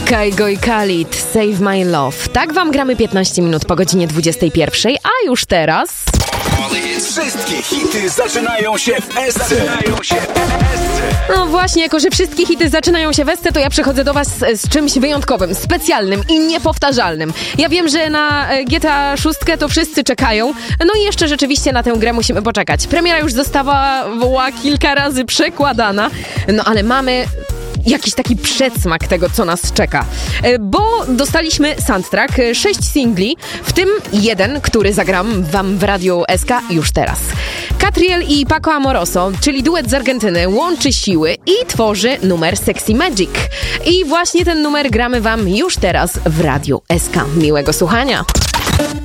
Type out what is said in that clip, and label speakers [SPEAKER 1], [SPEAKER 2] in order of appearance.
[SPEAKER 1] Kygo i Khalid, Save My Love. Tak wam gramy 15 minut po godzinie 21, a już teraz...
[SPEAKER 2] Wszystkie hity zaczynają się w Esce.
[SPEAKER 1] No właśnie, jako że wszystkie hity zaczynają się w Esce, to ja przychodzę do was z czymś wyjątkowym, specjalnym i niepowtarzalnym. Ja wiem, że na GTA 6 to wszyscy czekają, no i jeszcze rzeczywiście na tę grę musimy poczekać. Premiera już została kilka razy przekładana, no ale mamy... jakiś taki przedsmak tego, co nas czeka. Bo dostaliśmy soundtrack, 6 singli, w tym jeden, który zagram wam w Radiu SK już teraz. Catriel i Paco Amoroso, czyli duet z Argentyny, łączy siły i tworzy numer Sexy Magic. I właśnie ten numer gramy wam już teraz w Radiu SK. Miłego słuchania!